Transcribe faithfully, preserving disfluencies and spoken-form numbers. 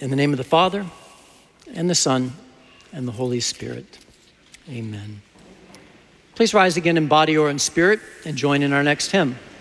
In the name of the Father, and the Son, and the Holy Spirit. Amen. Please rise again in body or in spirit and join in our next hymn.